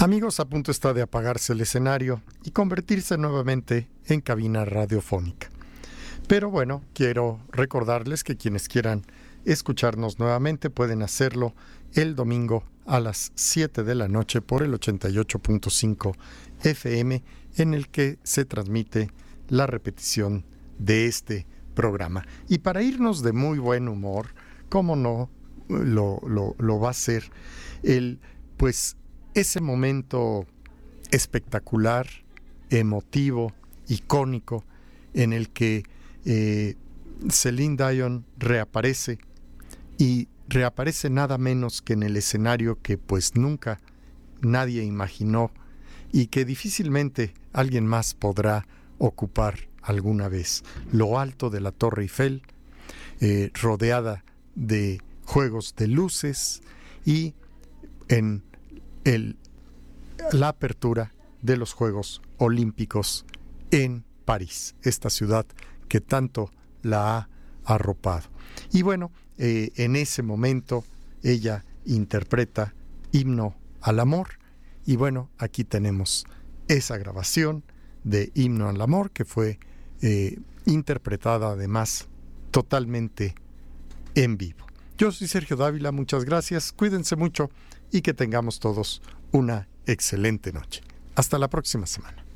Amigos, a punto está de apagarse el escenario y convertirse nuevamente en cabina radiofónica. Pero bueno, quiero recordarles que quienes quieran escucharnos nuevamente pueden hacerlo el domingo a las 7 de la noche por el 88.5 FM, en el que se transmite la repetición de este programa. Y para irnos de muy buen humor, cómo no lo va a ser ese momento espectacular, emotivo, icónico, en el que Celine Dion reaparece, y reaparece nada menos que en el escenario que pues nunca nadie imaginó y que difícilmente alguien más podrá ocupar alguna vez: lo alto de la Torre Eiffel, rodeada de juegos de luces, y en la apertura de los Juegos Olímpicos en París, esta ciudad que tanto la ha arropado. Y bueno, en ese momento ella interpreta Himno al Amor, y bueno, aquí tenemos esa grabación de Himno al Amor, que fue interpretada además totalmente en vivo. Yo soy Sergio Dávila, muchas gracias, cuídense mucho y que tengamos todos una excelente noche. Hasta la próxima semana.